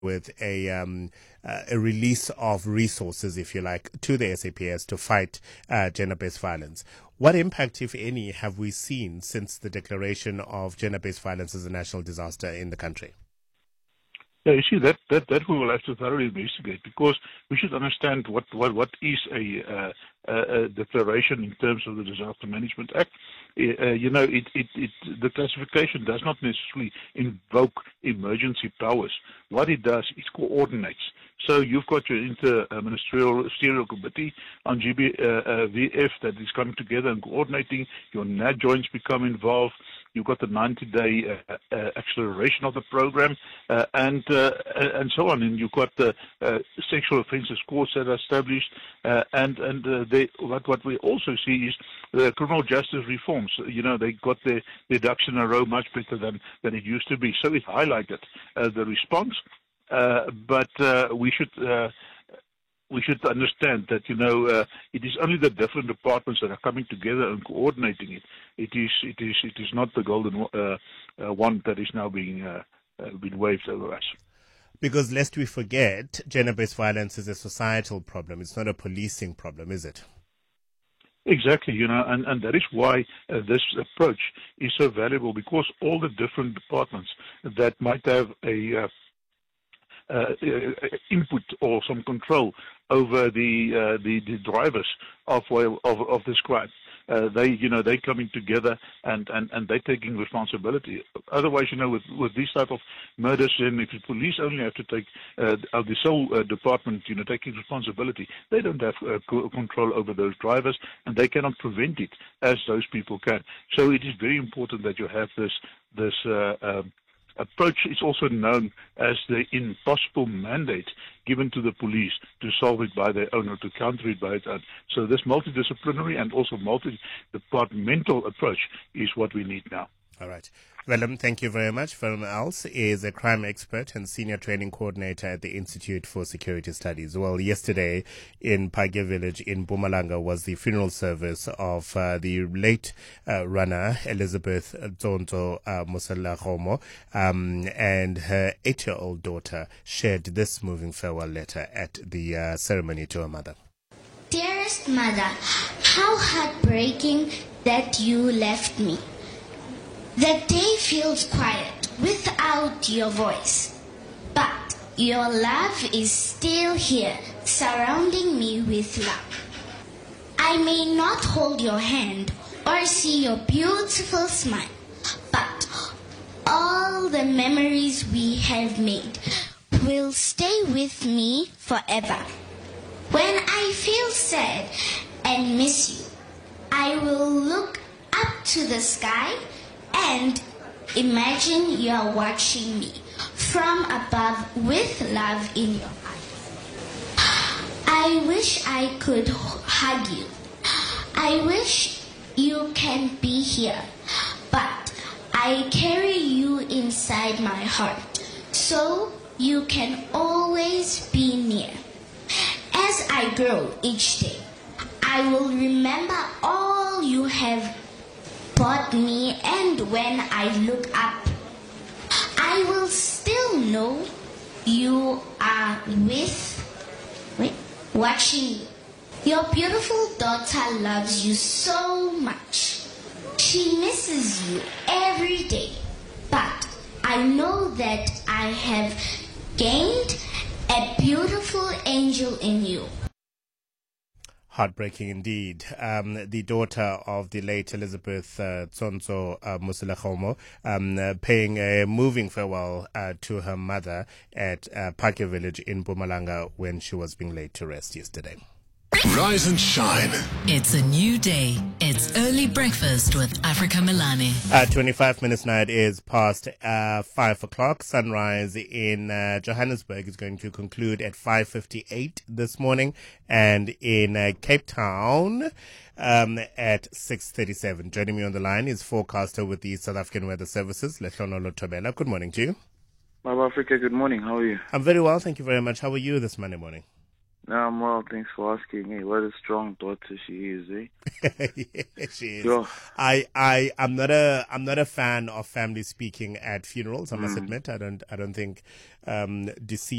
with a release of resources, if you like, to the SAPS to fight gender-based violence. What impact, if any, have we seen since the declaration of gender-based violence as a national disaster in the country? Yeah, you see, that we will have to thoroughly investigate, because we should understand what is a declaration in terms of the Disaster Management Act. The classification does not necessarily invoke emergency powers. What it does is coordinates. So you've got your inter-ministerial committee on GBVF that is coming together and coordinating. Your NAD joints become involved. You've got the 90-day acceleration of the program, and so on. And you've got the sexual offences courts that are established, what we also see is the criminal justice reforms. They got their ducks in a row much better than it used to be. So it highlighted the response, but we should understand that it is only the different departments that are coming together and coordinating it. It is not the golden wand that is now being waved over us. Because lest we forget, gender-based violence is a societal problem. It's not a policing problem, is it? Exactly, and that is why this approach is so valuable, because all the different departments that might have a input or some control over the drivers of this crime. They coming together and they taking responsibility. Otherwise, with these type of murders, and if the police only have to take the sole department, taking responsibility, they don't have control over those drivers, and they cannot prevent it as those people can. So it is very important that you have this approach. Is also known as the impossible mandate given to the police to solve it by their own or to counter it by its own. So this multidisciplinary and also multi-departmental approach is what we need now. All right. Willem, thank you very much. Willem Els is a crime expert and senior training coordinator at the Institute for Security Studies. Well, yesterday in Phakwe Village in Mpumalanga was the funeral service of the late runner Elizabeth Tsonto Moselakgomo, and her 8-year-old daughter shared this moving farewell letter at the ceremony to her mother. Dearest mother, how heartbreaking that you left me. The day feels quiet without your voice, but your love is still here, surrounding me with love. I may not hold your hand or see your beautiful smile, but all the memories we have made will stay with me forever. When I feel sad and miss you, I will look up to the sky and imagine you are watching me from above with love in your eyes. I wish I could hug you. I wish you can be here, but I carry you inside my heart, so you can always be near. As I grow each day, I will remember all you have bought me, and when I look up, I will still know you are watching you. Your beautiful daughter loves you so much. She misses you every day, but I know that I have gained a beautiful angel in you. Heartbreaking indeed. The daughter of the late Elizabeth Tsonto Moselakgomo paying a moving farewell to her mother at Phakwe Village in Mpumalanga when she was being laid to rest yesterday. Rise and shine. It's a new day. It's early breakfast with Africa Milani. 25 minutes now, it is past 5 o'clock. Sunrise in Johannesburg is going to conclude at 5:58 this morning, and in Cape Town at 6:37. Joining me on the line is forecaster with the South African Weather Services, Lehlonololo Thobela. Good morning to you. Baba Africa, good morning. How are you? I'm very well, thank you very much. How are you this Monday morning? No, I'm well. Thanks for asking. Hey, what a strong daughter she is, eh? Yeah, she is. Sure. I'm not a fan of family speaking at funerals. I must admit, I don't think deceased